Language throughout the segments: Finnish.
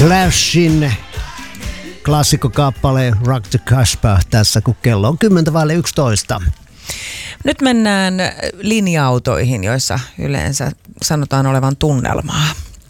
Clashin klassikkokappale Rock the Casbah tässä, kun kello on 10:11. Nyt mennään linja-autoihin, joissa yleensä sanotaan olevan tunnelmaa.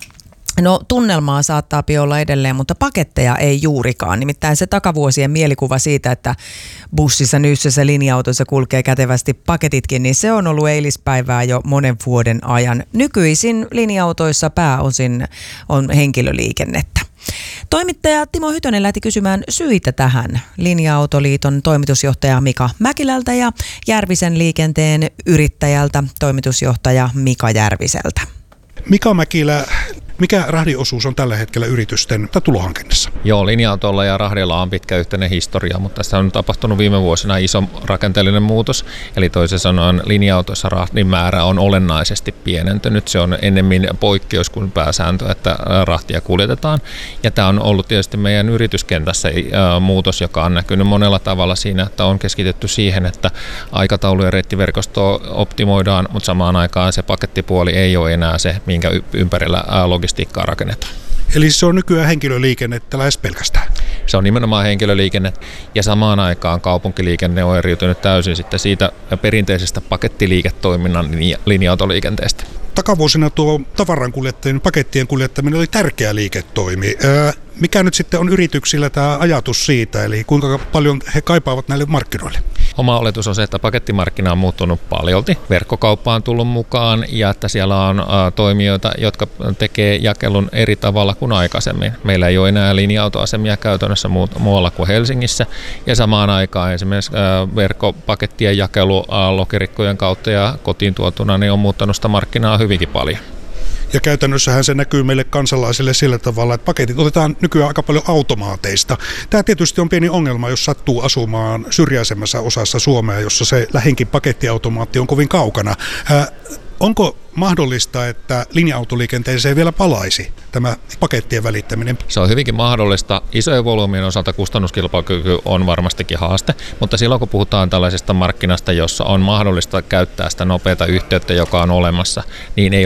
No, tunnelmaa saattaa olla edelleen, mutta paketteja ei juurikaan. Nimittäin se takavuosien mielikuva siitä, että bussissa, nyssässä, linja-autossa kulkee kätevästi paketitkin, niin se on ollut eilispäivää jo monen vuoden ajan. Nykyisin linja-autoissa pääosin on henkilöliikennettä. Toimittaja Timo Hytönen lähti kysymään syitä tähän Linja-autoliiton toimitusjohtaja Mika Mäkilältä ja Järvisen liikenteen yrittäjältä toimitusjohtaja Mika Järviseltä. Mika Mäkilä, mikä rahdiosuus on tällä hetkellä yritysten tulohankinnassa? Joo, linja-autolla ja rahdilla on pitkä yhteinen historia, mutta tässä on tapahtunut viime vuosina iso rakenteellinen muutos. Eli toisin sanoen linja-autoissa rahdin määrä on olennaisesti pienentynyt. Se on ennemmin poikkeus kuin pääsääntö, että rahtia kuljetetaan. Ja tämä on ollut tietysti meidän yrityskentässä muutos, joka on näkynyt monella tavalla siinä, että on keskitytty siihen, että aikataulu- ja reittiverkostoa optimoidaan, mutta samaan aikaan se pakettipuoli ei ole enää se, minkä ympärillä logistiikkaa rakennetaan. Eli se on nykyään henkilöliikennettä lähes pelkästään? Se on nimenomaan henkilöliikenne ja samaan aikaan kaupunkiliikenne on eriytynyt täysin sitten siitä perinteisestä pakettiliiketoiminnan linja-autoliikenteestä. Takavuosina tuo tavaran kuljettaminen, pakettien kuljettaminen oli tärkeä liiketoimi. Mikä nyt sitten on yrityksillä tämä ajatus siitä, eli kuinka paljon he kaipaavat näille markkinoille? Oma oletus on se, että pakettimarkkina on muuttunut paljolti. Verkkokauppa on tullut mukaan ja että siellä on toimijoita, jotka tekee jakelun eri tavalla kuin aikaisemmin. Meillä ei ole enää linja-autoasemia käytännössä muualla kuin Helsingissä. Ja samaan aikaan esimerkiksi verkkopakettien jakelu lokirikkojen kautta ja kotiin tuotuna niin on muuttanut sitä markkinaa hyvinkin paljon. Ja käytännössähän se näkyy meille kansalaisille sillä tavalla, että paketit otetaan nykyään aika paljon automaateista. Tämä tietysti on pieni ongelma, jos sattuu asumaan syrjäisemmässä osassa Suomea, jossa se lähinkin pakettiautomaatti on kovin kaukana. Onko mahdollista, että linja-autoliikenteeseen vielä palaisi tämä pakettien välittäminen? Se on hyvinkin mahdollista. Isojen volyymien osalta kustannuskilpailukyky on varmastikin haaste, mutta silloin kun puhutaan tällaisesta markkinasta, jossa on mahdollista käyttää sitä nopeata yhteyttä, joka on olemassa, niin ei